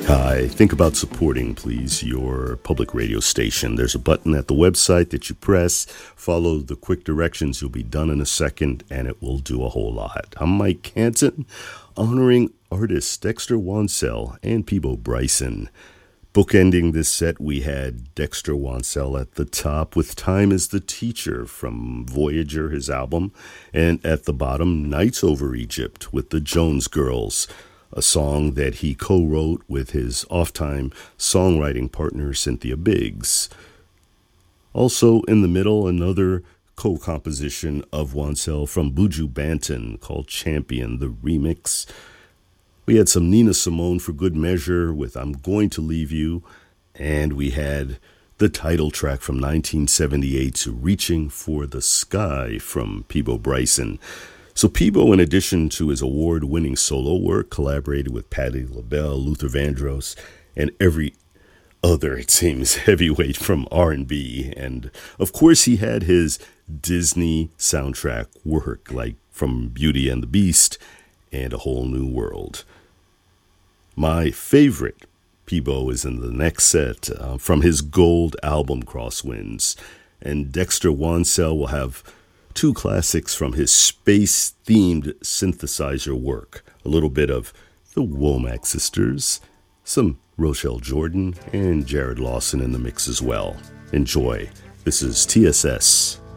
Hi, think about supporting, please, your public radio station. There's a button at the website that you press. Follow the quick directions. You'll be done in a second, and it will do a whole lot. I'm Mike Canton, honoring artists Dexter Wansel and Peabo Bryson. Bookending this set, we had Dexter Wansel at the top with Time is the Teacher from Voyager, his album. And at the bottom, Nights Over Egypt with the Jones Girls, a song that he co-wrote with his off-time songwriting partner, Cynthia Biggs. Also in the middle, another co-composition of Wansel from Buju Banton called Champion, the remix. We had some Nina Simone for good measure with I'm Going to Leave You, and we had the title track from 1978's Reaching for the Sky from Peabo Bryson. So Peabo, in addition to his award-winning solo work, collaborated with Patti LaBelle, Luther Vandross, and every other, it seems, heavyweight from R&B. And, of course, he had his Disney soundtrack work, like from Beauty and the Beast and A Whole New World. My favorite Peabo is in the next set from his gold album, Crosswinds. And Dexter Wansel will have two classics from his space-themed synthesizer work. A little bit of the Womack Sisters, some Rochelle Jordan, and Jared Lawson in the mix as well. Enjoy. This is TSS.